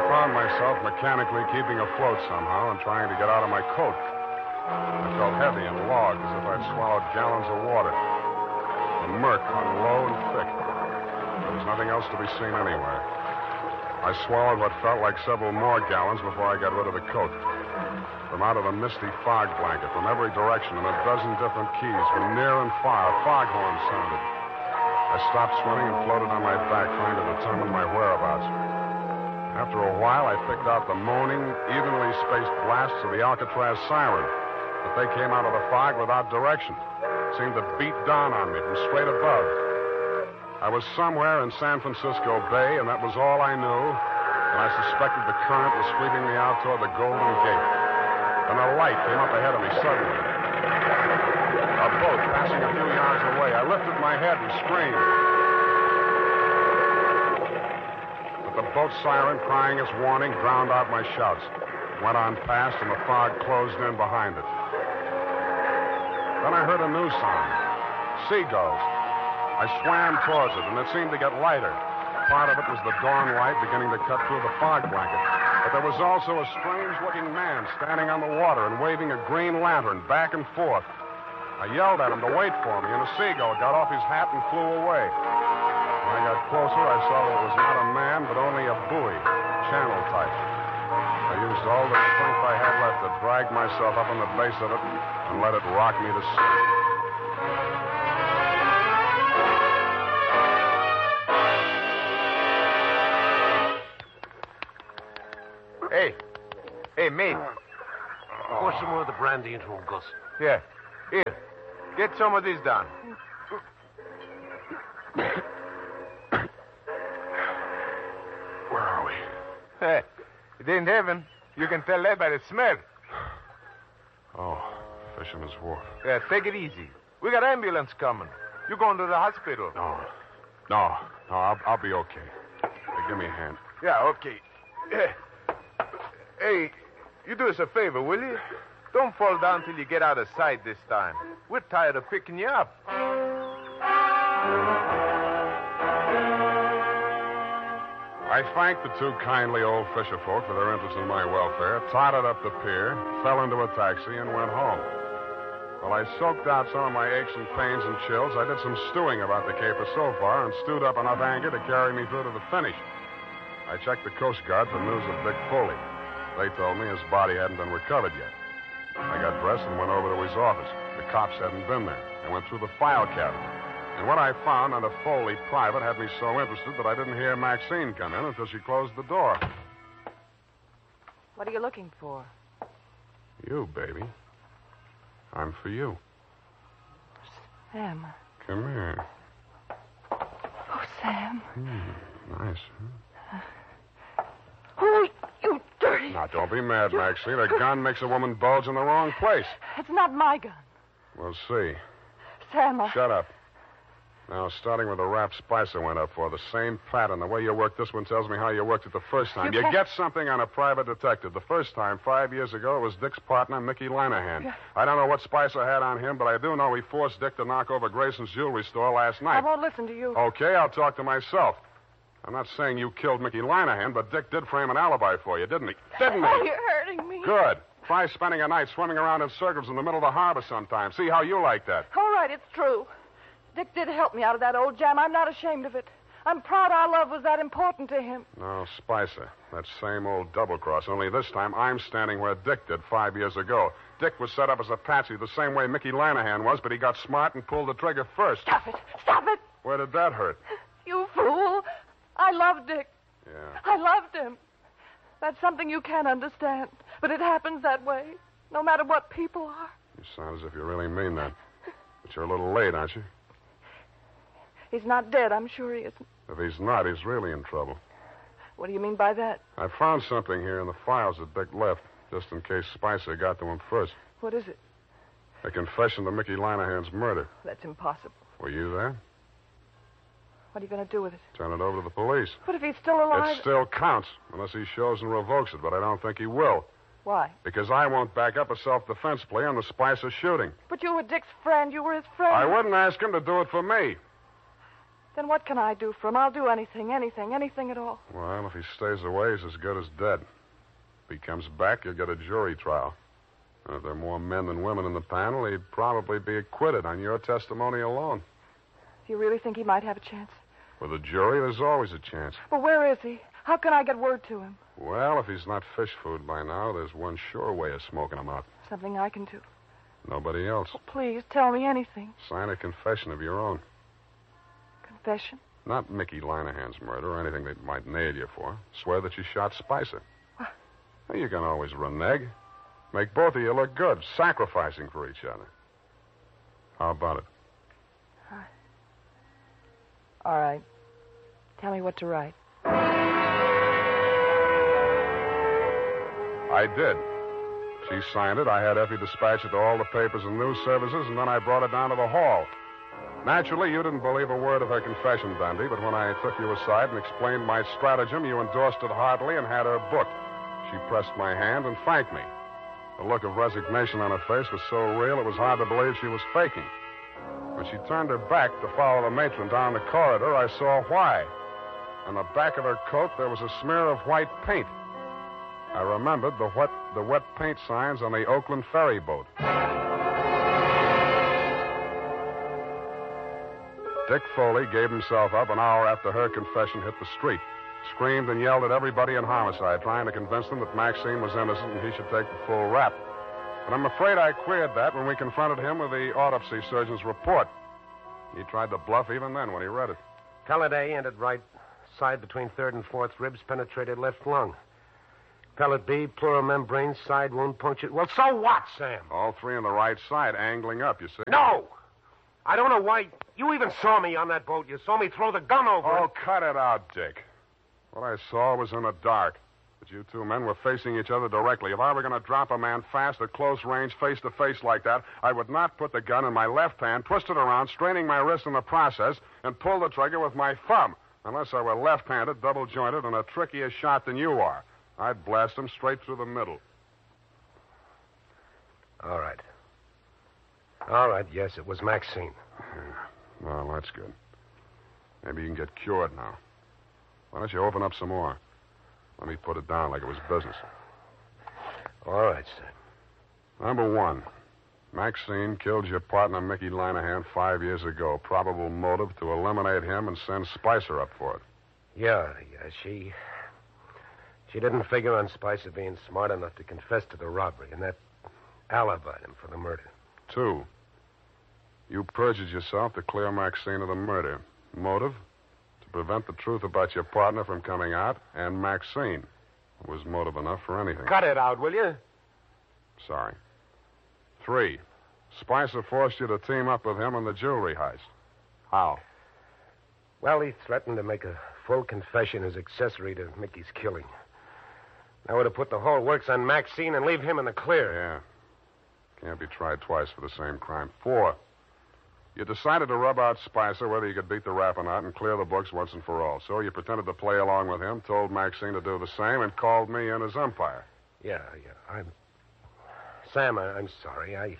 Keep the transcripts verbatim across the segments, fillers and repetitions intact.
found myself mechanically keeping afloat somehow and trying to get out of my coat. I felt heavy and logged, as if I'd swallowed gallons of water. The murk hung low and thick. There was nothing else to be seen anywhere. I swallowed what felt like several more gallons before I got rid of the coat. From out of the misty fog blanket, from every direction, in a dozen different keys, from near and far, foghorns sounded. I stopped swimming and floated on my back, trying to determine my whereabouts. After a while, I picked out the moaning, evenly spaced blasts of the Alcatraz siren. But they came out of the fog without direction. Seemed to beat down on me from straight above. I was somewhere in San Francisco Bay, and that was all I knew. And I suspected the current was sweeping me out toward the Golden Gate. Then a light came up ahead of me suddenly. A boat passing a few yards away. I lifted my head and screamed. But the boat siren, crying its warning, drowned out my shouts. It went on past, and the fog closed in behind it. Then I heard a new sound. Seagulls. I swam towards it, and it seemed to get lighter. Part of it was the dawn light beginning to cut through the fog blanket. But there was also a strange-looking man standing on the water and waving a green lantern back and forth. I yelled at him to wait for me, and a seagull got off his hat and flew away. When I got closer, I saw that it was not a man, but only a buoy, channel type. I used all the strength I had left to drag myself up on the base of it and let it rock me to sleep. Hey. Hey, mate. Pour some more of the brandy into him, Gus. Yeah. Here. Get some of this down. Where are we? Hey, it ain't heaven. You can tell that by the smell. Oh, Fisherman's Wharf. Yeah, take it easy. We got ambulance coming. You going to the hospital? No. No. No, I'll, I'll be okay. Hey, give me a hand. Yeah, okay. Yeah. Hey, you do us a favor, will you? Don't fall down till you get out of sight this time. We're tired of picking you up. I thanked the two kindly old fisher folk for their interest in my welfare, totted up the pier, fell into a taxi, and went home. While I soaked out some of my aches and pains and chills, I did some stewing about the caper so far and stewed up enough anger to carry me through to the finish. I checked the Coast Guard for news of Dick Foley. They told me his body hadn't been recovered yet. I got dressed and went over to his office. The cops hadn't been there. I went through the file cabinet. And what I found under Foley Private had me so interested that I didn't hear Maxine come in until she closed the door. What are you looking for? You, baby. I'm for you. Sam. Come here. Oh, Sam. Hmm, nice, huh? Oh, you dirty... Now, don't be mad, Maxine. A gun makes a woman bulge in the wrong place. It's not my gun. We'll see. Sam, I... Shut up. Now, starting with the rap Spicer went up for, the same pattern. The way you worked this one tells me how you worked it the first time. You You, can't- get something on a private detective. The first time, five years ago, it was Dick's partner, Mickey Lanahan. Yeah. I don't know what Spicer had on him, but I do know he forced Dick to knock over Grayson's jewelry store last I night. won't listen to you. Okay, I'll talk to myself. I'm not saying you killed Mickey Lanahan, but Dick did frame an alibi for you, didn't he? Didn't he? Oh, you're hurting me. Good. Try spending a night swimming around in circles in the middle of the harbor sometime. See how you like that. All right, it's true. Dick did help me out of that old jam. I'm not ashamed of it. I'm proud our love was that important to him. No, Spicer. That same old double-cross. Only this time I'm standing where Dick did five years ago. Dick was set up as a patsy the same way Mickey Lanahan was, but he got smart and pulled the trigger first. Stop it. Stop it. Where did that hurt? You fool. I loved Dick. Yeah. I loved him. That's something you can't understand. But it happens that way, no matter what people are. You sound as if you really mean that. But you're a little late, aren't you? He's not dead. I'm sure he isn't. If he's not, he's really in trouble. What do you mean by that? I found something here in the files that Dick left, just in case Spicer got to him first. What is it? A confession to Mickey Lanahan's murder. That's impossible. Were you there? What are you going to do with it? Turn it over to the police. But if he's still alive... It still counts, unless he shows and revokes it, but I don't think he will. Why? Because I won't back up a self-defense plea on the Spicer shooting. But you were Dick's friend. You were his friend. I wouldn't ask him to do it for me. Then what can I do for him? I'll do anything, anything, anything at all. Well, if he stays away, he's as good as dead. If he comes back, you'll get a jury trial. And if there are more men than women in the panel, he'd probably be acquitted on your testimony alone. Do you really think he might have a chance? With a jury, there's always a chance. Well, where is he? How can I get word to him? Well, if he's not fish food by now, there's one sure way of smoking him out. Something I can do. Nobody else. Oh, please, tell me anything. Sign a confession of your own. Confession? Not Mickey Linehan's murder or anything they might nail you for. Swear that you shot Spicer. What? Well, you can always renege. Make both of you look good, sacrificing for each other. How about it? Uh, all right. Tell me what to write. I did. She signed it. I had Effie dispatch it to all the papers and news services, and then I brought it down to the hall. Naturally, you didn't believe a word of her confession, Dundee, but when I took you aside and explained my stratagem, you endorsed it heartily and had her booked. She pressed my hand and thanked me. The look of resignation on her face was so real it was hard to believe she was faking. When she turned her back to follow the matron down the corridor, I saw why. On the back of her coat, there was a smear of white paint. I remembered the wet, the wet paint signs on the Oakland ferry boat. Dick Foley gave himself up an hour after her confession hit the street. Screamed and yelled at everybody in homicide, trying to convince them that Maxine was innocent and he should take the full rap. But I'm afraid I queered that when we confronted him with the autopsy surgeon's report. He tried to bluff even then when he read it. Pellet A ended right side between third and fourth ribs, penetrated left lung. Pellet B, pleural membrane, side wound punctured. Well, so what, Sam? All three on the right side, angling up, you see. No! I don't know why. You even saw me on that boat. You saw me throw the gun over Oh, it. cut it out, Dick. What I saw was in the dark. But you two men were facing each other directly. If I were going to drop a man fast at close range, face to face like that, I would not put the gun in my left hand, twist it around, straining my wrist in the process, and pull the trigger with my thumb. Unless I were left-handed, double-jointed, and a trickier shot than you are. I'd blast him straight through the middle. All right. All right, yes, it was Maxine. Well, that's good. Maybe you can get cured now. Why don't you open up some more? Let me put it down like it was business. All right, sir. Number one, Maxine killed your partner, Mickey Linehan, five years ago. Probable motive to eliminate him and send Spicer up for it. Yeah, yeah, she... She didn't figure on Spicer being smart enough to confess to the robbery, and that alibied him for the murder. Two, you perjured yourself to clear Maxine of the murder. Motive? To prevent the truth about your partner from coming out, and Maxine. It was motive enough for anything. Cut it out, will you? Sorry. Three, Spicer forced you to team up with him on the jewelry heist. How? Well, he threatened to make a full confession as accessory to Mickey's killing. I would have put the whole works on Maxine and leave him in the clear. Yeah. Can't be tried twice for the same crime. Four, you decided to rub out Spicer whether you could beat the rap or not and clear the books once and for all. So you pretended to play along with him, told Maxine to do the same, and called me in his umpire. Yeah, yeah. I'm... Sam, I, I'm sorry. I...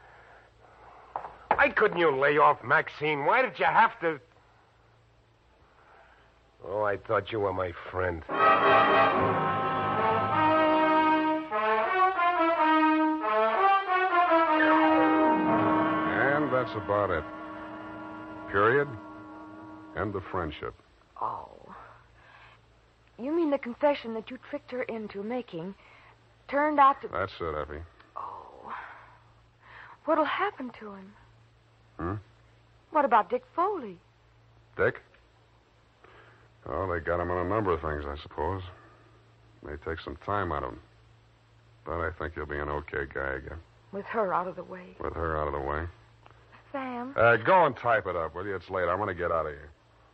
Why couldn't you lay off Maxine? Why did you have to... Oh, I thought you were my friend. And that's about it. Period. End of friendship. Oh. You mean the confession that you tricked her into making turned out to... That's it, Effie. Oh. What'll happen to him? Hmm? What about Dick Foley? Dick? Oh, they got him on a number of things, I suppose. May take some time out of him. But I think he'll be an okay guy again. With her out of the way. With her out of the way. Sam? Uh, go and type it up, will you? It's late. I want to get out of here.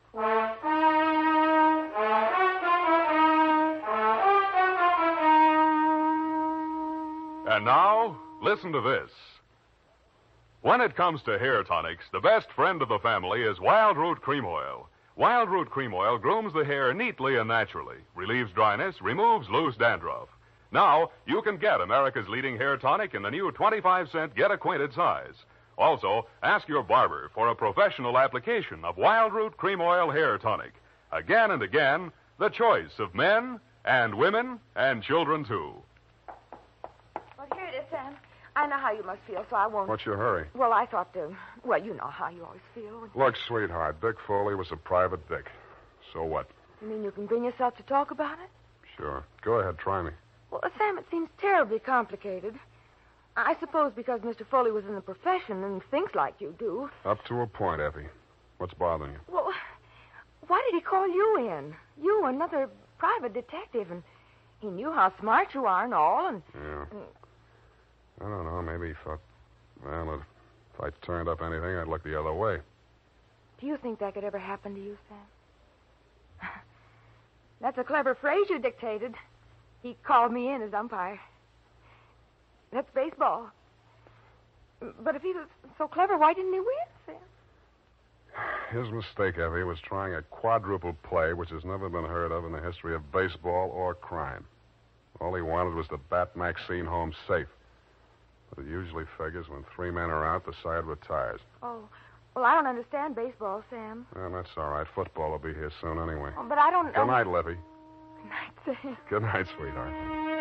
And now, listen to this. When it comes to hair tonics, the best friend of the family is Wild Root Cream Oil. Wild Root Cream Oil grooms the hair neatly and naturally, relieves dryness, removes loose dandruff. Now, you can get America's leading hair tonic in the new twenty-five cent Get Acquainted size. Also, ask your barber for a professional application of Wildroot Cream Oil Hair Tonic. Again and again, the choice of men and women and children, too. Well, here it is, Sam. I know how you must feel, so I won't... What's your hurry? Well, I thought to... Well, you know how you always feel. Look, sweetheart, Dick Foley was a private dick. So what? You mean you can bring yourself to talk about it? Sure. Go ahead, try me. Well, Sam, it seems terribly complicated. I suppose because Mister Foley was in the profession and thinks like you do. Up to a point, Effie. What's bothering you? Well, why did he call you in? You, another private detective, and he knew how smart you are and all, and... Yeah. I don't know. Maybe he thought, well, if I turned up anything, I'd look the other way. Do you think that could ever happen to you, Sam? That's a clever phrase you dictated. He called me in as umpire. That's baseball. But if he was so clever, why didn't he win, Sam? His mistake, Effie, was trying a quadruple play which has never been heard of in the history of baseball or crime. All he wanted was to bat Maxine home safe. But it usually figures when three men are out, the side retires. Oh, well, I don't understand baseball, Sam. Well, that's all right. Football will be here soon anyway. Oh, but I don't... Good night, Levy. Good night, Sam. Good night, sweetheart.